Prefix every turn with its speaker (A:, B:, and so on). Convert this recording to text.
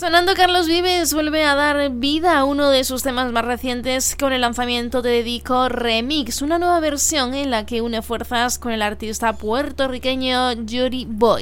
A: Sonando, Carlos Vives vuelve a dar vida a uno de sus temas más recientes con el lanzamiento Te Dedico Remix, una nueva versión en la que une fuerzas con el artista puertorriqueño Yuri Boy.